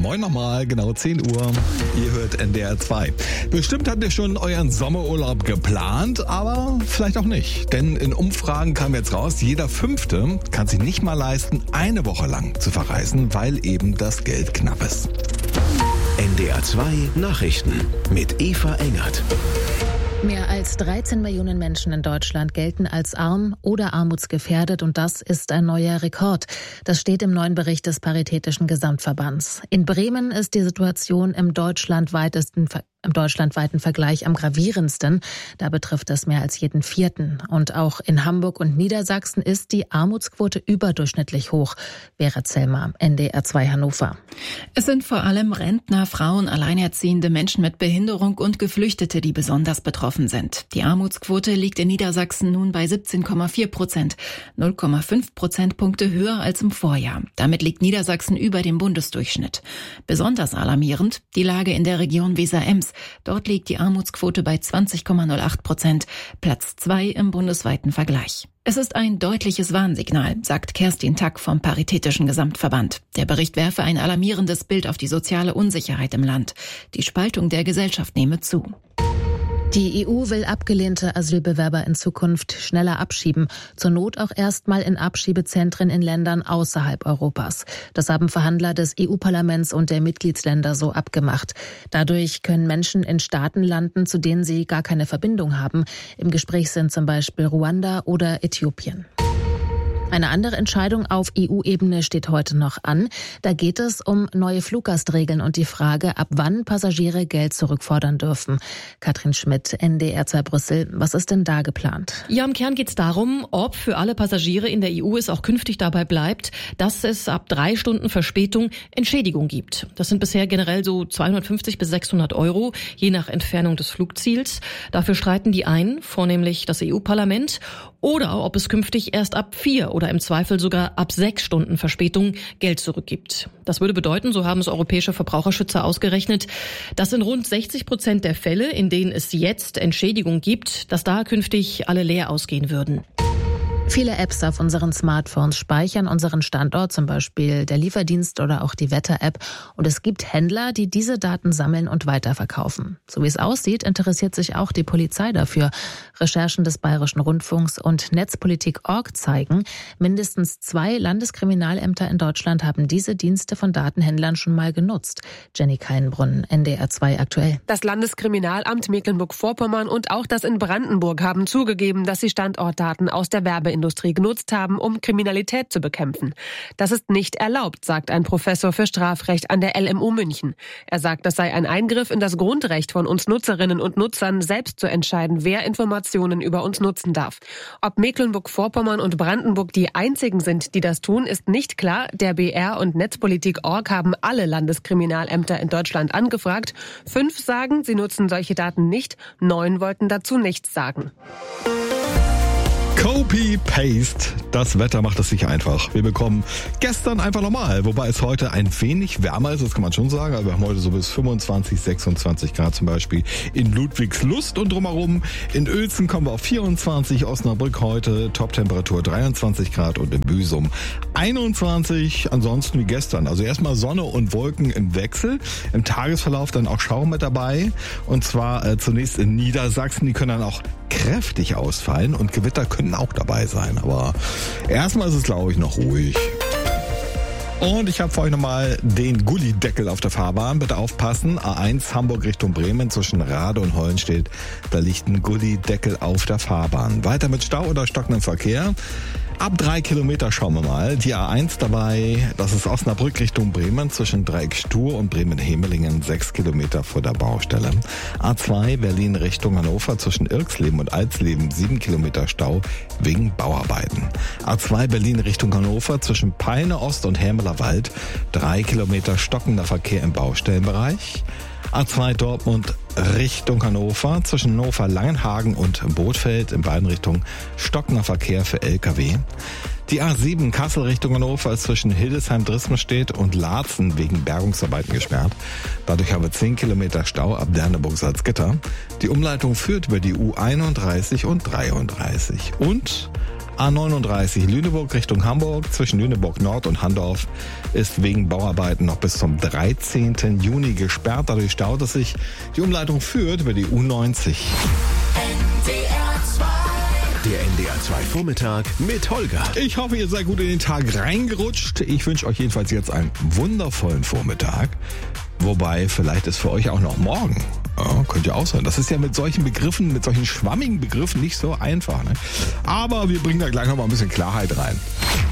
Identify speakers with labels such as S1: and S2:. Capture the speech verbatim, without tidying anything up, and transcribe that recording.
S1: Moin nochmal, genau zehn Uhr. Ihr hört N D R zwei. Bestimmt habt ihr schon euren Sommerurlaub geplant, aber vielleicht auch nicht. Denn in Umfragen kam jetzt raus, jeder Fünfte kann sich nicht mal leisten, eine Woche lang zu verreisen, weil eben das Geld knapp ist.
S2: N D R zwei Nachrichten mit Eva Engert.
S3: Mehr als dreizehn Millionen Menschen in Deutschland gelten als arm oder armutsgefährdet und das ist ein neuer Rekord. Das steht im neuen Bericht des Paritätischen Gesamtverbands. In Bremen ist die Situation im deutschlandweitesten Im deutschlandweiten Vergleich am gravierendsten. Da betrifft es mehr als jeden Vierten. Und auch in Hamburg und Niedersachsen ist die Armutsquote überdurchschnittlich hoch. Vera Zellmer, N D R zwei Hannover.
S4: Es sind vor allem Rentner, Frauen, Alleinerziehende, Menschen mit Behinderung und Geflüchtete, die besonders betroffen sind. Die Armutsquote liegt in Niedersachsen nun bei siebzehn Komma vier Prozent, null Komma fünf Prozentpunkte höher als im Vorjahr. Damit liegt Niedersachsen über dem Bundesdurchschnitt. Besonders alarmierend die Lage in der Region Weser-Ems. Dort liegt die Armutsquote bei zwanzig Komma null acht Prozent, Platz zwei im bundesweiten Vergleich. Es ist ein deutliches Warnsignal, sagt Kerstin Tack vom Paritätischen Gesamtverband. Der Bericht werfe ein alarmierendes Bild auf die soziale Unsicherheit im Land. Die Spaltung der Gesellschaft nehme zu.
S3: Die E U will abgelehnte Asylbewerber in Zukunft schneller abschieben, zur Not auch erstmal in Abschiebezentren in Ländern außerhalb Europas. Das haben Verhandler des E U-Parlaments und der Mitgliedsländer so abgemacht. Dadurch können Menschen in Staaten landen, zu denen sie gar keine Verbindung haben. Im Gespräch sind zum Beispiel Ruanda oder Äthiopien. Eine andere Entscheidung auf E U-Ebene steht heute noch an. Da geht es um neue Fluggastregeln und die Frage, ab wann Passagiere Geld zurückfordern dürfen. Katrin Schmidt, N D R zwei Brüssel. Was ist denn da geplant?
S5: Ja, im Kern geht es darum, ob für alle Passagiere in der E U es auch künftig dabei bleibt, dass es ab drei Stunden Verspätung Entschädigung gibt. Das sind bisher generell so zweihundertfünfzig bis sechshundert Euro, je nach Entfernung des Flugziels. Dafür streiten die einen, vornehmlich das E U-Parlament, oder ob es künftig erst ab vier oder im Zweifel sogar ab sechs Stunden Verspätung Geld zurückgibt. Das würde bedeuten, so haben es europäische Verbraucherschützer ausgerechnet, dass in rund sechzig Prozent der Fälle, in denen es jetzt Entschädigung gibt, dass da künftig alle leer ausgehen würden.
S3: Viele Apps auf unseren Smartphones speichern unseren Standort, zum Beispiel der Lieferdienst oder auch die Wetter-App. Und es gibt Händler, die diese Daten sammeln und weiterverkaufen. So wie es aussieht, interessiert sich auch die Polizei dafür. Recherchen des Bayerischen Rundfunks und Netzpolitik Punkt org zeigen, mindestens zwei Landeskriminalämter in Deutschland haben diese Dienste von Datenhändlern schon mal genutzt. Jenny Keinbrunn, N D R zwei aktuell.
S6: Das Landeskriminalamt Mecklenburg-Vorpommern und auch das in Brandenburg haben zugegeben, dass sie Standortdaten aus der Werbeindustrie Industrie genutzt haben, um Kriminalität zu bekämpfen. Das ist nicht erlaubt, sagt ein Professor für Strafrecht an der L M U München. Er sagt, das sei ein Eingriff in das Grundrecht von uns Nutzerinnen und Nutzern, selbst zu entscheiden, wer Informationen über uns nutzen darf. Ob Mecklenburg-Vorpommern und Brandenburg die einzigen sind, die das tun, ist nicht klar. Der B R und Netzpolitik Punkt org haben alle Landeskriminalämter in Deutschland angefragt. Fünf sagen, sie nutzen solche Daten nicht. Neun wollten dazu nichts sagen.
S1: Copy-Paste. Das Wetter macht es sich einfach. Wir bekommen gestern einfach normal, wobei es heute ein wenig wärmer ist, das kann man schon sagen. Also wir haben heute so bis fünfundzwanzig, sechsundzwanzig Grad zum Beispiel in Ludwigslust und drumherum. In Uelzen kommen wir auf vierundzwanzig, Osnabrück heute Toptemperatur dreiundzwanzig Grad und in Büsum einundzwanzig. Ansonsten wie gestern. Also erstmal Sonne und Wolken im Wechsel. Im Tagesverlauf dann auch Schauer mit dabei. Und zwar äh, zunächst in Niedersachsen. Die können dann auch kräftig ausfallen und Gewitter können auch dabei sein. Aber erstmal ist es, glaube ich, noch ruhig. Und ich habe für euch nochmal den Gullideckel auf der Fahrbahn. Bitte aufpassen. A eins Hamburg Richtung Bremen zwischen Rade und Hollenstedt. Da liegt ein Gullideckel auf der Fahrbahn. Weiter mit Stau oder stockendem Verkehr. Ab drei Kilometer schauen wir mal. Die A eins dabei, das ist Osnabrück Richtung Bremen zwischen Dreieck Stur und Bremen-Hemelingen, sechs Kilometer vor der Baustelle. A zwei Berlin Richtung Hannover zwischen Irksleben und Alsleben, sieben Kilometer Stau wegen Bauarbeiten. A zwei Berlin Richtung Hannover zwischen Peine Ost und Hermeler Wald, drei Kilometer stockender Verkehr im Baustellenbereich. A zwei Dortmund Richtung Hannover zwischen Hannover Langenhagen und Bothfeld in beiden Richtungen stockender Verkehr für L K W. Die A sieben Kassel Richtung Hannover ist zwischen Hildesheim-Drismenstedt und Laatzen wegen Bergungsarbeiten gesperrt. Dadurch haben wir zehn Kilometer Stau ab Derneburg-Salzgitter. Die Umleitung führt über die U einunddreißig und dreiunddreißig. Und A neununddreißig Lüneburg Richtung Hamburg zwischen Lüneburg Nord und Handorf ist wegen Bauarbeiten noch bis zum dreizehnten Juni gesperrt. Dadurch staut es sich. Die Umleitung führt über die U neunzig.
S2: Der N D R zwei Vormittag mit Holger.
S1: Ich hoffe, ihr seid gut in den Tag reingerutscht. Ich wünsche euch jedenfalls jetzt einen wundervollen Vormittag. Wobei, vielleicht ist für euch auch noch morgen. Ja, könnt ihr auch sein. Das ist ja mit solchen Begriffen, mit solchen schwammigen Begriffen nicht so einfach. Ne? Aber wir bringen da gleich noch mal ein bisschen Klarheit rein.